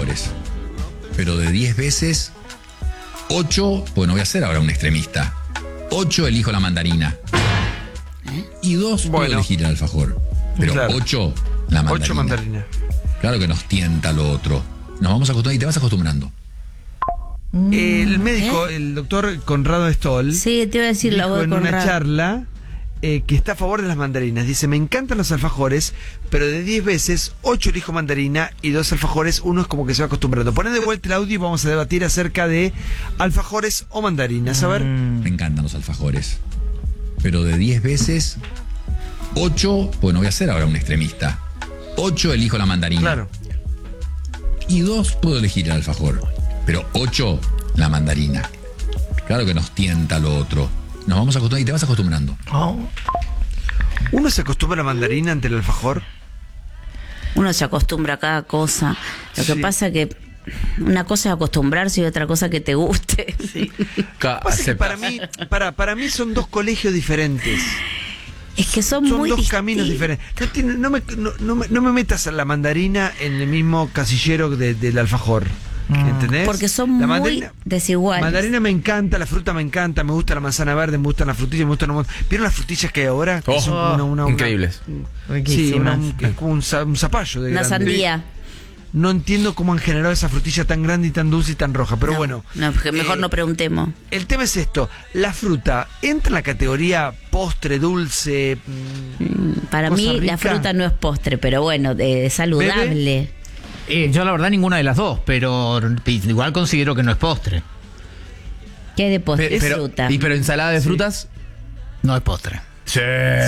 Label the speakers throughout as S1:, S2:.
S1: alfajores. Pero de 10 veces, 8, pues no voy a ser ahora un extremista. 8 elijo la mandarina. Y 2 puedo elegir el alfajor. Pero
S2: claro.
S1: 8 la mandarina.
S2: 8 mandarina.
S1: Claro que nos tienta lo otro. Nos vamos acostumbrando y te vas acostumbrando.
S2: El médico, el doctor Conrado Stoll,
S3: Sí, te iba a decir la
S2: dijo
S3: voz de
S2: en una
S3: Conrado.
S2: charla que está a favor de las mandarinas. Dice, me encantan los alfajores, pero de 10 veces, 8 elijo mandarina y 2 alfajores, uno es como que se va acostumbrando. Poné de vuelta el audio y vamos a debatir acerca de alfajores o mandarinas. A ver.
S1: Me encantan los alfajores. Pero de 10 veces, 8, pues no voy a ser ahora un extremista. 8 elijo la mandarina.
S2: Claro.
S1: Y 2 puedo elegir el alfajor. Pero 8 la mandarina. Claro que nos tienta lo otro. Nos vamos acostumbrando y te vas acostumbrando.
S2: ¿Uno se acostumbra a la mandarina ante el alfajor?
S3: Uno se acostumbra a cada cosa. Lo que pasa es que una cosa es acostumbrarse y otra cosa que te guste.
S2: Sí. Pasa que para mí son dos colegios diferentes.
S3: Es que son muy
S2: dos
S3: distintos.
S2: caminos diferentes. No me metas a la mandarina en el mismo casillero del alfajor. ¿Entendés?
S3: Porque son muy desiguales.
S2: Mandarina me encanta, la fruta me encanta, me gusta la manzana verde, me gustan las frutillas, me gustan. ¿Vieron las frutillas que hay ahora? Que son
S4: increíbles.
S2: Sí, es como un zapallo de
S3: Una
S2: grande.
S3: sandía.
S2: No entiendo cómo han generado esa frutilla tan grande y tan dulce y tan roja, pero bueno.
S3: No, mejor no preguntemos.
S2: El tema es esto, la fruta entra en la categoría postre, dulce.
S3: Para mí la fruta no es postre, pero bueno, es saludable.
S5: Yo la verdad ninguna de las dos, pero igual considero que no es postre.
S3: ¿Qué de postre? Es fruta.
S4: Pero ensalada de frutas
S5: no es postre.
S4: Sí,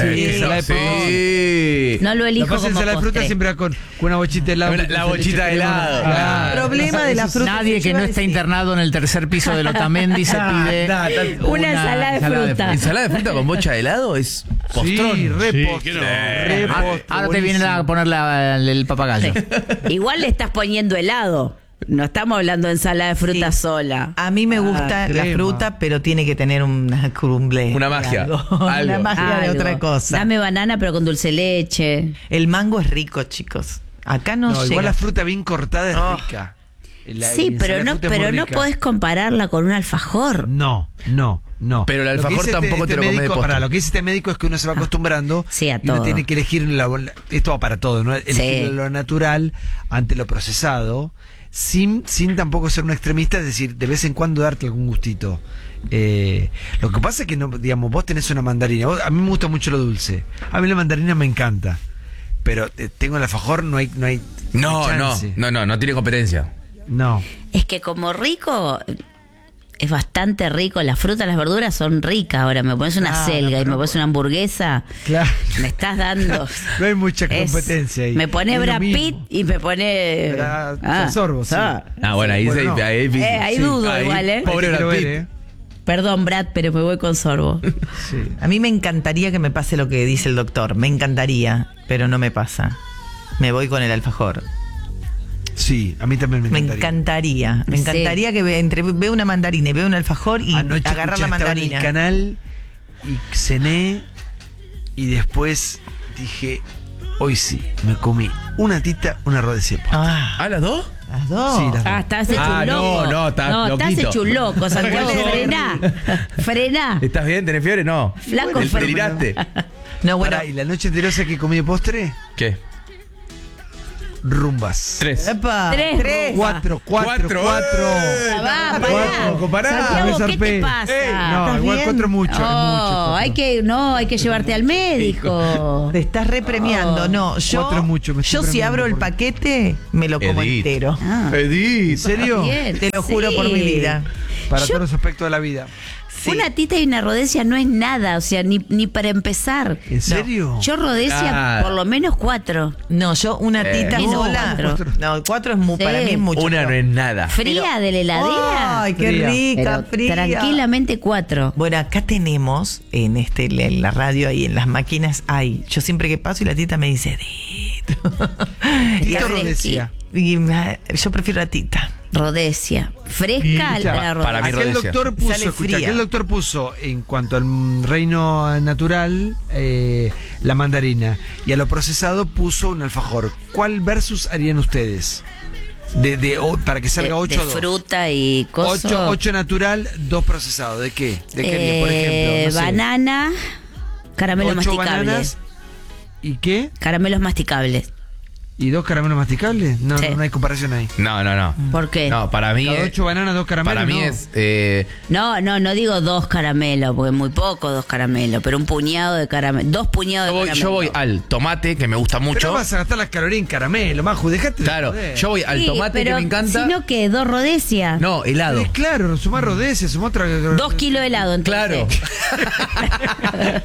S3: No lo elijo como
S2: ensalada de fruta
S3: postre.
S2: siempre con una bochita de helado.
S4: La bochita de helado.
S6: El problema de la fruta.
S5: Nadie que no esté internado en el tercer piso del Otamendi se pide
S3: una ensalada de fruta.
S4: ¿Ensalada de fruta con bocha de helado? Es postrón.
S2: Sí, re postre.
S5: Ahora te vienen a poner el papagayo.
S3: Igual le estás poniendo helado. No estamos hablando de ensalada de fruta sola.
S6: A mí me gusta la fruta, pero tiene que tener una crumble.
S4: Una magia.
S6: Una magia de otra cosa.
S3: Dame banana, pero con dulce de leche.
S6: El mango es rico, chicos. Acá no llega.
S2: Igual la fruta bien cortada es rica.
S3: Sí, pero no podés compararla con un alfajor.
S2: No.
S4: Pero el alfajor tampoco te lo come de postre.
S2: Para lo que dice este médico es que uno se va acostumbrando
S3: a
S2: y uno
S3: todo.
S2: tiene que elegir esto va para todo, ¿no? Elegir lo natural ante lo procesado, sin tampoco ser un extremista, es decir, de vez en cuando darte algún gustito. Lo que pasa es que no, digamos, vos tenés una mandarina, a mí me gusta mucho lo dulce. A mí la mandarina me encanta. Pero tengo el alfajor, no hay chance.
S4: No tiene competencia.
S2: No.
S3: Es que como rico, es bastante rico. Las frutas, las verduras son ricas. Ahora me pones una selga y me pones una hamburguesa.
S2: Claro.
S3: Me estás dando.
S2: No hay mucha competencia ahí.
S3: Me pone
S2: Es lo
S3: Brad
S2: mismo.
S3: Pitt y me pone.
S2: Sorbo, sí.
S4: Bueno, ahí
S2: Bueno, no.
S3: Ahí dudo igual, ¿eh?
S4: Pobre
S2: Hay que
S4: Brad Pitt.
S2: ver,
S3: Perdón, Brad, pero me voy con sorbo.
S2: Sí.
S6: A mí me encantaría que me pase lo que dice el doctor. Me encantaría, pero no me pasa. Me voy con el alfajor.
S2: Sí, a mí también me encantaría.
S6: Me encantaría que veo una mandarina y veo un alfajor y
S2: Anoche
S6: agarrar la
S2: estaba en
S6: mandarina.
S2: el canal y cené y después dije, hoy sí, me comí una tita, una rodecilla.
S6: Ah,
S4: ¿Las dos?
S6: las dos.
S2: Sí, las dos.
S3: Estás hecho un loco.
S4: no, estás
S3: estás
S4: loquito.
S3: hecho un loco, Santiago. Frená.
S4: ¿Estás bien? ¿Tenés fiebre? No.
S3: Flaco,
S4: ¿Te deliraste?
S6: No, bueno.
S2: Pará, ¿y la noche anterior que comí de postre?
S4: ¿Qué?
S2: Rumbas.
S4: 3.
S6: Epa,
S3: Tres.
S2: Cuatro.
S3: Va, pará.
S4: Compará.
S3: Santiago,
S2: me
S3: ¿qué te
S2: zarpé.
S3: pasa?
S2: No, igual
S6: bien?
S2: 4 es mucho.
S3: Oh, hay que llevarte al médico.
S6: Te estás repremiando. No, yo,
S2: Cuatro es mucho, me estoy
S6: yo si
S2: premiando
S6: abro el
S2: por-
S6: paquete, me lo como
S4: Edith.
S6: entero.
S3: Ah,
S2: ¿En serio?
S3: bien,
S6: Te lo juro por mi vida.
S2: Para
S3: Yo-
S2: todos los aspectos de la vida.
S6: Sí.
S3: Una tita y una rodesia no es nada, o sea, ni para empezar.
S2: ¿En serio?
S3: Yo rodesia por lo menos 4.
S6: No, yo una tita
S3: No,
S6: sola.
S3: 4.
S6: No, 4 es muy,
S3: Sí.
S6: para mí es mucho.
S4: Una no es nada.
S3: Fría de la heladera.
S6: Ay, qué
S2: Fría.
S6: rica,
S3: Pero
S6: fría.
S3: tranquilamente 4.
S6: Bueno, acá tenemos en la radio y en las máquinas yo siempre que paso y la tita me dice Dito.
S2: Tita o rodesia.
S6: Yo prefiero la tita.
S3: Rodesia. Fresca
S2: Ya,
S3: la
S4: para mí
S3: rodesia.
S2: Aquel
S4: rodesia.
S2: doctor puso,
S6: Sale
S2: escucha,
S6: fría.
S2: aquel doctor puso en cuanto al reino natural la mandarina y a lo procesado puso un alfajor. ¿Cuál versus harían ustedes? Para que salga 8
S3: de fruta y cosas.
S2: 8 natural, 2 procesado. ¿De qué? ¿De qué haría, por ejemplo? No sé.
S3: Banana, caramelos
S2: 8
S3: masticables.
S2: bananas. ¿Y qué?
S3: Caramelos masticables.
S2: ¿Y 2 caramelos masticables? No,
S3: Sí.
S2: no hay comparación ahí.
S4: No.
S3: ¿Por qué?
S4: No, para mí.
S2: Cada 8 bananas, 2 caramelos.
S4: Para mí
S2: no.
S4: es.
S3: No digo 2 caramelos, porque es muy poco 2 caramelos, pero un puñado de caramelos. 2 puñados de caramelos.
S4: Yo voy al tomate, que me gusta
S2: Pero
S4: mucho.
S2: no vas a gastar las calorías en caramelo, Maju, dejate de
S4: Claro,
S2: joder.
S4: yo voy al
S3: Sí,
S4: tomate que
S3: pero
S4: me encanta.
S3: Sino que 2 rodecias.
S4: No, helado.
S2: Claro, sumá rodeces, sumá otra.
S3: 2 kilos de helado, entonces.
S4: Claro.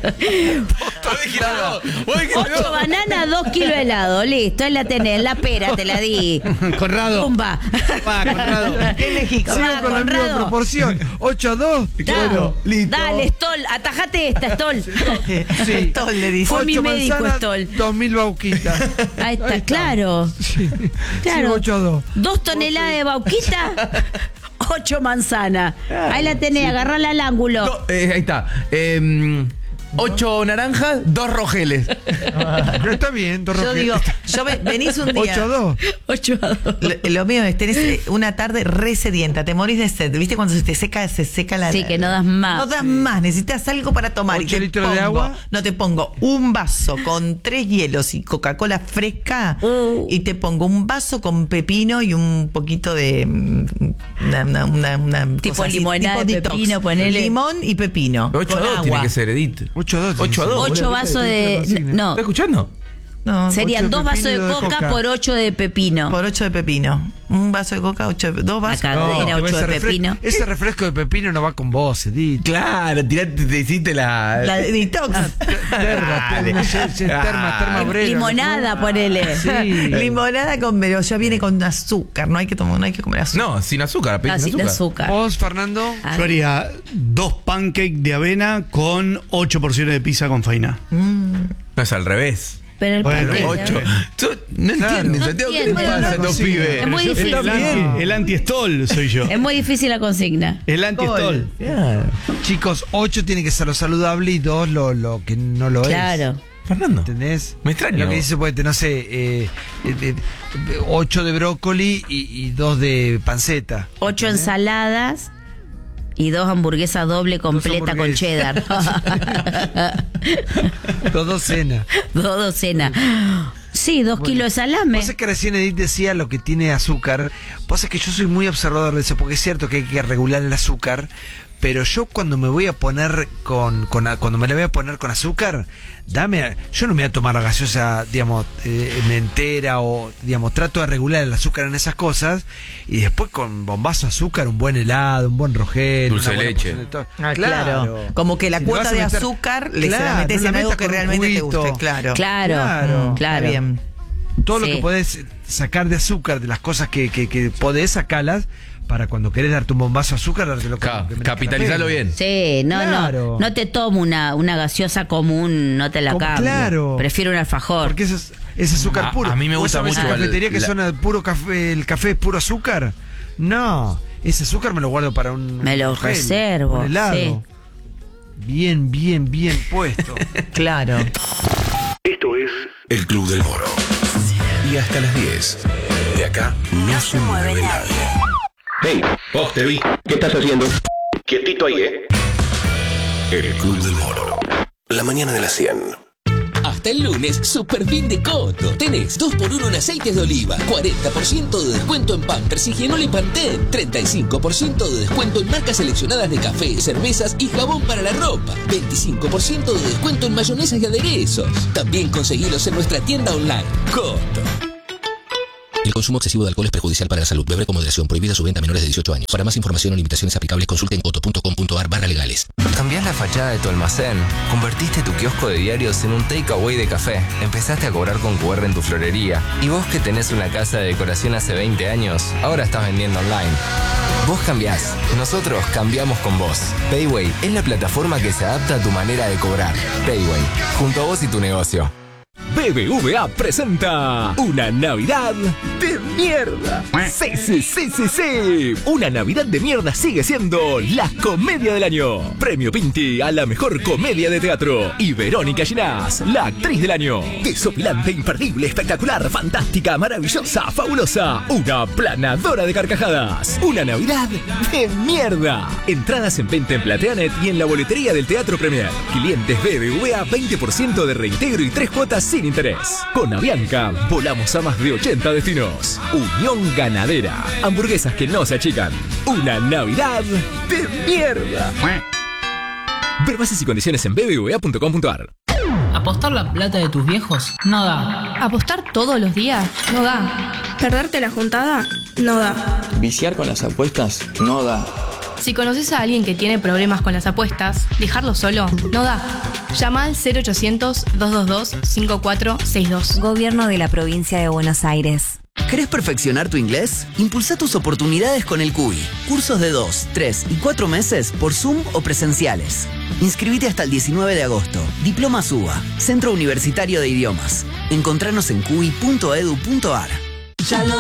S3: 8 bananas, 2 kilos de helado. Listo, ahí la tenés. La pera te la di.
S5: Conrado.
S3: Pumba.
S5: Va, Conrado.
S6: Elegí.
S2: Sigo
S3: Va,
S2: con la misma
S3: Conrado.
S2: proporción. 8-2.
S3: Claro,
S2: listo.
S3: Dale, Stoll, atajate esta, Stoll.
S2: Sí.
S6: Stoll le dice.
S3: Fue mi
S2: 8
S3: médico,
S2: manzanas,
S3: Stoll.
S2: 2000 bauquitas.
S3: Ahí está, claro.
S2: Sí.
S3: Claro.
S2: Sí, 8-2.
S3: 2 toneladas de bauquita, 8 manzanas. Ahí la tenés, agarrala al ángulo.
S4: Ahí está. 8 naranjas, 2 rogeles.
S2: No está bien,
S6: Yo digo, venís un día.
S2: 8-2.
S3: 8 a 2.
S6: Lo mío es, tenés una tarde re sedienta, te morís de sed. ¿Viste cuando se seca la...
S3: Sí, que no das más.
S6: No das más, necesitas algo para tomar.
S2: 8 litros de agua.
S6: No, te pongo un vaso con 3 hielos y Coca-Cola fresca y te pongo un vaso con pepino y un poquito de... una
S3: Tipo
S6: cosa así,
S3: limonada de
S6: detox.
S3: pepino, ponele.
S6: Limón y pepino.
S4: 8 a 2 tiene que ser, Edith.
S2: 8-2.
S4: 8-2.
S3: 8 vasos de. No,
S4: ¿Estás escuchando?
S6: No,
S3: serían
S2: 8
S3: 2 vasos de
S2: pepino y 2 de
S3: coca
S2: coca.
S3: por 8 de pepino.
S6: por 8 de pepino. Un vaso de coca, 2 vasos.
S3: Acá. Cadena, 8 de pepino.
S2: Ese refresco de pepino no va con vos, Edith.
S4: Claro, te hiciste la.
S6: La de detox.
S2: Terma Brera.
S3: Limonada, ponele.
S2: Sí.
S6: Limonada con, pero ya viene con azúcar, no hay que comer azúcar.
S4: No, sin azúcar,
S3: No,
S4: sin
S3: sin
S4: azúcar.
S3: azúcar.
S2: ¿Vos, Fernando?
S3: Ah,
S7: Yo haría 2 pancakes de avena con 8 porciones de pizza con faina.
S4: No, es al revés.
S3: Pero el
S7: Bueno,
S3: paquete,
S4: 8. No entiendes,
S3: No
S4: Santiago, ¿qué le
S3: entiendo.
S4: pasa a estos pibes?
S3: Es muy
S7: Yo soy
S3: difícil.
S7: el anti-stall soy yo.
S3: Es muy difícil la consigna.
S7: El anti-stall.
S2: Chicos, 8 tiene que ser lo saludable y 2 lo que no lo es.
S3: Claro.
S4: Fernando.
S2: ¿Entendés?
S4: Me extraña.
S2: Lo que dice, pues, no sé, 8 de brócoli y 2 de panceta.
S3: 8 ensaladas y 2 hamburguesas doble completa con
S2: hamburguesas.
S3: cheddar.
S2: 2 docenas.
S3: 2 docenas. Sí, 2 kilos de salame.
S2: Vos es que recién Edith decía lo que tiene azúcar. Vos es que yo soy muy observador de eso, porque es cierto que hay que regular el azúcar. Pero yo cuando me voy a poner cuando me la voy a poner con azúcar, yo no me voy a tomar la gaseosa, digamos, entera, o digamos, trato de regular el azúcar en esas cosas, y después con bombazo de azúcar, un buen helado, un buen rogel,
S4: Dulce
S2: una buena
S4: leche.
S2: porción de todo.
S6: Claro. Como que la
S2: Si le
S6: cuota
S2: vas a
S6: de
S2: meter-
S6: azúcar se la
S2: Claro,
S6: metes
S2: no
S6: en
S2: la
S6: algo
S2: metas
S6: que
S2: con un
S6: realmente te
S2: juguito.
S6: guste, claro.
S3: Claro.
S2: Claro.
S6: Está bien.
S2: Todo lo
S3: Sí.
S2: que podés sacar de azúcar, de las cosas que podés sacarlas, para cuando querés darte un bombazo de azúcar, dártelo con- que
S4: Capitalizalo
S2: merezca la
S4: bien.
S3: Sí, no,
S2: Claro.
S3: no te tomo una gaseosa común, no te la
S2: Como-
S3: cambio.
S2: claro.
S3: Prefiero un alfajor.
S2: Porque es azúcar puro.
S4: A mí me
S2: ¿Vos
S4: gusta
S2: sabés
S4: mucho
S2: en
S4: el-
S2: cafetería que
S4: la-
S2: suena puro café, el café es puro azúcar? No, ese azúcar me lo guardo para un
S3: Me lo
S2: gel,
S3: reservo,
S2: un helado.
S3: sí.
S2: Bien puesto.
S6: Claro.
S8: Esto es El Club del Moro. Y hasta las 10. De acá no se mueve nadie. Hey, vos te vi. ¿Qué estás haciendo? Quietito ahí, El Club del Moro. La mañana de las 100.
S9: Hasta el lunes, Super Fin de Coto. Tenés 2x1 en aceites de oliva, 40% de descuento en Pampers, Higienol y Pantene, 35% de descuento en marcas seleccionadas de café, cervezas y jabón para la ropa, 25% de descuento en mayonesas y aderezos. También conseguilos en nuestra tienda online, Coto. El consumo excesivo de alcohol es perjudicial para la salud. Beber con moderación. Prohibida su venta a menores de 18 años. Para más información o limitaciones aplicables, consulte en coto.com.ar/legales.
S10: Cambiás la fachada de tu almacén, convertiste tu kiosco de diarios en un takeaway de café, empezaste a cobrar con QR en tu florería, y vos que tenés una casa de decoración hace 20 años, ahora estás vendiendo online. Vos cambiás, nosotros cambiamos con vos. Payway es la plataforma que se adapta a tu manera de cobrar. Payway, junto a vos y tu negocio.
S11: BBVA presenta una Navidad de mierda. Sí. Una Navidad de mierda sigue siendo la comedia del año. Premio Pinti a la mejor comedia de teatro. Y Verónica Ginás, la actriz del año. Desopilante, imperdible, espectacular, fantástica, maravillosa, fabulosa. Una planadora de carcajadas. Una Navidad de mierda. Entradas en venta en Plateanet y en la boletería del Teatro Premier. Clientes BBVA, 20% de reintegro y 3 cuotas sin interés. Con Avianca, volamos a más de 80 destinos. Unión Ganadera. Hamburguesas que no se achican. Una Navidad de mierda. Ver bases y condiciones en bbva.com.ar.
S12: ¿Apostar la plata de tus viejos? No da.
S13: ¿Apostar todos los días? No da. ¿Perderte la juntada? No da.
S14: ¿Viciar con las apuestas? No da.
S13: Si conoces a alguien que tiene problemas con las apuestas, dejarlo solo no da. Llama al 0800-222-5462.
S15: Gobierno de la Provincia de Buenos Aires.
S16: ¿Querés perfeccionar tu inglés? Impulsa tus oportunidades con el CUI. Cursos de 2, 3 y 4 meses por Zoom o presenciales. Inscribite hasta el 19 de agosto. Diploma SUBA, Centro Universitario de Idiomas. Encontranos en cui.edu.ar.